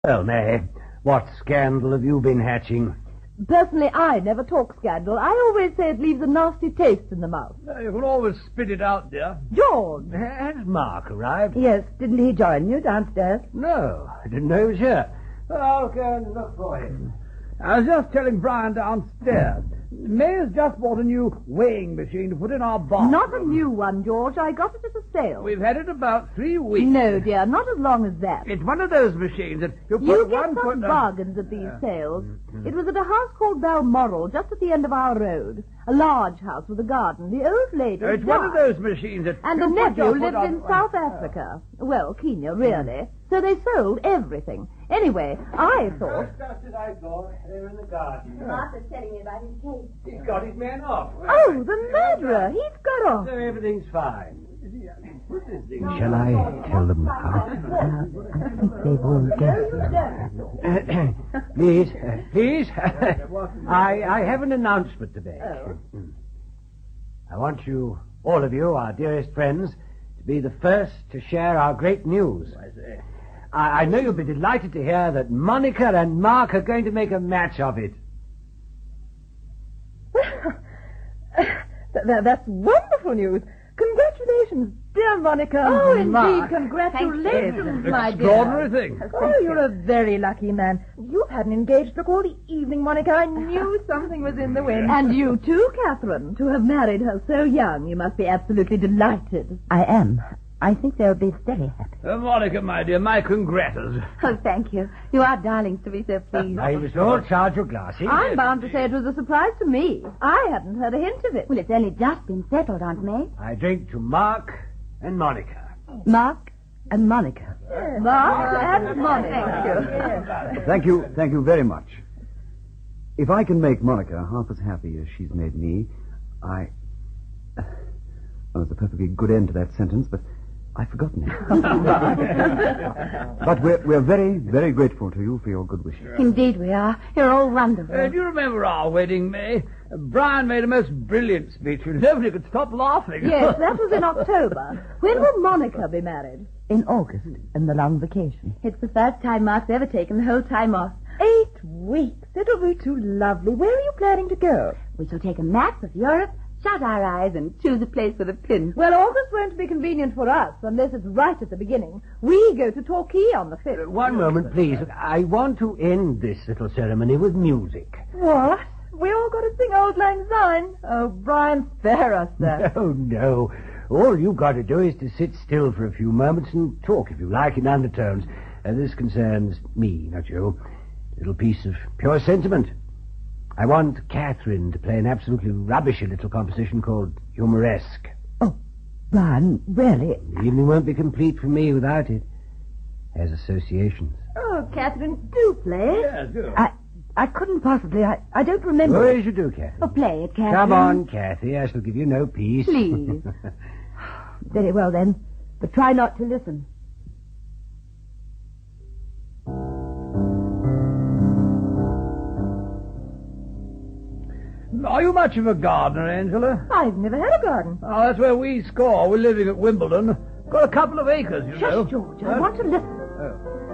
Well, May, what scandal have you been hatching? Personally, I never talk scandal. I always say it leaves a nasty taste in the mouth. You can always spit it out, dear. George! Has Mark arrived? Yes, didn't he join you downstairs? No, I didn't know he was here. Well, I'll go and look for him. I was just telling Brian downstairs. May has just bought a new weighing machine to put in our barn. Not a new one, George. I got it at a sale. We've had it about 3 weeks. No, dear, not as long as that. It's one of those machines that you put You get one some foot... bargains at these sales. It was at a house called Balmoral, just at the end of our road. A large house with a garden. The old lady It's one of those machines that... And you the put nephew your foot lived on- in South Africa. Well, Kenya, really. So they sold everything. Anyway, I thought... Just as I thought. They're in the garden. Martha's telling me about his case. He's got his men off. Oh, the murderer! He's got off. So everything's fine. Shall I tell them how? I think they won't guess. Please. I have an announcement to make. I want you, all of you, our dearest friends, to be the first to share our great news. I know you'll be delighted to hear that Monica and Mark are going to make a match of it. That's wonderful news. Congratulations, dear Monica. Oh, indeed, Mark. congratulations, my dear. Extraordinary thing. Oh, you're a very lucky man. You've had an engaged look all the evening, Monica. I knew something was in the wind. And you too, Catherine. To have married her so young, you must be absolutely delighted. I am. I think they'll be very happy. Monica, my dear, my congratas. Oh, thank you. You are darlings to be so pleased. I was all charge your glasses. I'm bound to say it was a surprise to me. I hadn't heard a hint of it. Well, it's only just been settled, Aunt May. I drink to Mark and Monica. Mark and Monica. Mark and Monica. Thank you very much. If I can make Monica half as happy as she's made me, Oh, it's a perfectly good end to that sentence, but I've forgotten it. But we're very, very grateful to you for your good wishes. Indeed we are. You're all wonderful. Do you remember our wedding, May? Brian made a most brilliant speech, and nobody could stop laughing. Yes, that was in October. When will Monica be married? In August, in the long vacation. It's the first time Mark's ever taken the whole time off. 8 weeks. It'll be too lovely. Where are you planning to go? We shall take a map of Europe, shut our eyes, and choose a place with a pin. Well, August won't be convenient for us unless it's right at the beginning. We go to Torquay on the 5th. One moment, please. I want to end this little ceremony with music. What? We all got to sing Auld Lang Syne? Oh, Brian, spare us that. No. All you've got to do is to sit still for a few moments and talk, if you like, in undertones. This concerns me, not you. A little piece of pure sentiment. I want Catherine to play an absolutely rubbishy little composition called Humoresque. Oh, Brian, really? The evening won't be complete for me without it. Has associations. Oh, Catherine, do play. Yeah, do. I couldn't possibly. I don't remember. Oh, yes, you do, Catherine. Oh, play it, Catherine. Come on, Cathy. I shall give you no peace. Please. Very well, then. But try not to listen. Are you much of a gardener, Angela? I've never had a garden. Oh, that's where we score. We're living at Wimbledon. Got a couple of acres, you know. Shush, George. I want to listen. Oh.